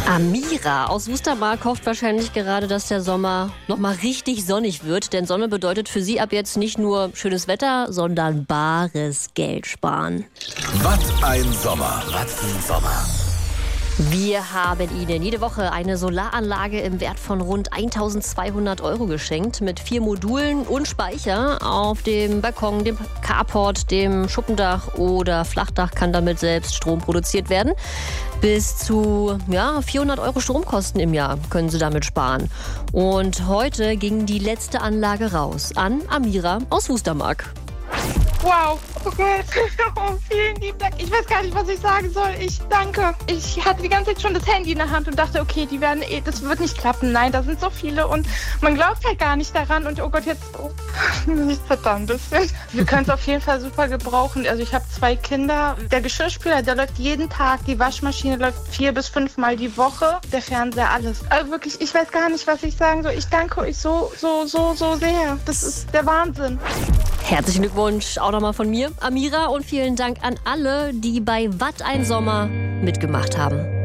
Amira aus Wustermark hofft wahrscheinlich gerade, dass der Sommer nochmal richtig sonnig wird. Denn Sonne bedeutet für sie ab jetzt nicht nur schönes Wetter, sondern bares Geld sparen. Was ein Sommer. Was ein Sommer. Wir haben Ihnen jede Woche eine Solaranlage im Wert von rund 1.200 € geschenkt. Mit 4 Modulen und Speicher auf dem Balkon, dem Carport, dem Schuppendach oder Flachdach kann damit selbst Strom produziert werden. Bis zu 400 € Stromkosten im Jahr können Sie damit sparen. Und heute ging die letzte Anlage raus an Amira aus Wustermark. Wow, oh Gott, oh, vielen lieben Dank. Ich weiß gar nicht, was ich sagen soll. Ich danke. Ich hatte die ganze Zeit schon das Handy in der Hand und dachte, okay, das wird nicht klappen. Nein, da sind so viele und man glaubt halt gar nicht daran. Und oh Gott, jetzt, ich zitter ein bisschen. Wir können es auf jeden Fall super gebrauchen. Also ich habe 2 Kinder. Der Geschirrspüler, der läuft jeden Tag. Die Waschmaschine läuft 4 bis 5 Mal die Woche. Der Fernseher, alles. Also wirklich, ich weiß gar nicht, was ich sagen soll. Ich danke euch so sehr. Das ist der Wahnsinn. Herzlichen Glückwunsch auch nochmal von mir, Amira, und vielen Dank an alle, die bei Wat ein Sommer mitgemacht haben.